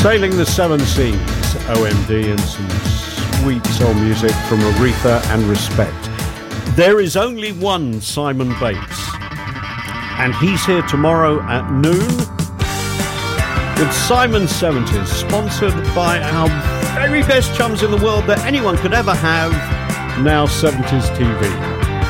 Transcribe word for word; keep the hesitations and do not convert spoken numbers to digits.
Sailing the Seven Seas, O M D, and some sweet soul music from Aretha and Respect. There is only one Simon Bates, and he's here tomorrow at noon with Simon seventies, sponsored by our very best chums in the world that anyone could ever have, Now seventies T V.